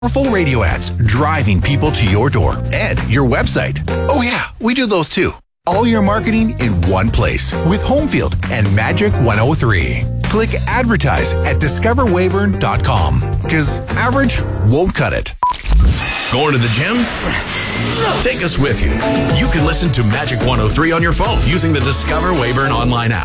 Powerful radio ads driving people to your door and your website. Oh yeah, we do those too. All your marketing in one place with Homefield and Magic 103. Click advertise at discoverweyburn.com because average won't cut it. Going to the gym? Take us with you. You can listen to Magic 103 on your phone using the Discover Weyburn online app.